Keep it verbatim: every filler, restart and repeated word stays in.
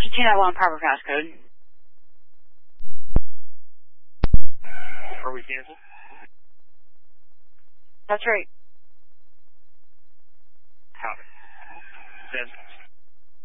P two nine one, proper passcode. Are we canceled? That's right. Copy. Says